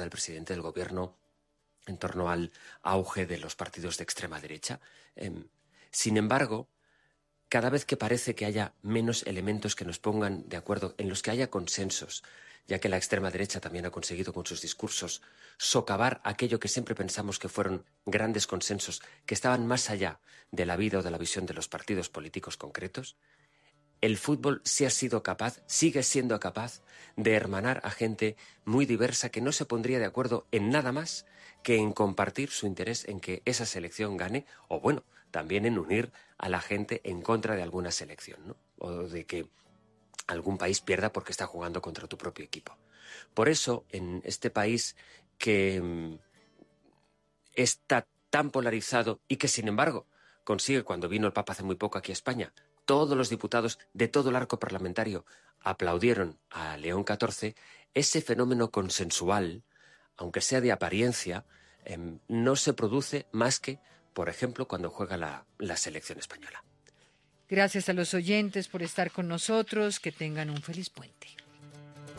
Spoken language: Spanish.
del presidente del gobierno en torno al auge de los partidos de extrema derecha. Sin embargo, cada vez que parece que haya menos elementos que nos pongan de acuerdo, en los que haya consensos, ya que la extrema derecha también ha conseguido con sus discursos socavar aquello que siempre pensamos que fueron grandes consensos, que estaban más allá de la vida o de la visión de los partidos políticos concretos, el fútbol sí ha sido capaz, sigue siendo capaz de hermanar a gente muy diversa que no se pondría de acuerdo en nada más que en compartir su interés en que esa selección gane, o bueno, también en unir a la gente en contra de alguna selección, ¿no? O de que algún país pierda porque está jugando contra tu propio equipo. Por eso, en este país que está tan polarizado y que, sin embargo, consigue, cuando vino el Papa hace muy poco aquí a España, todos los diputados de todo el arco parlamentario aplaudieron a León XIV, ese fenómeno consensual, aunque sea de apariencia, no se produce más que, por ejemplo, cuando juega la selección española. Gracias a los oyentes por estar con nosotros. Que tengan un feliz puente.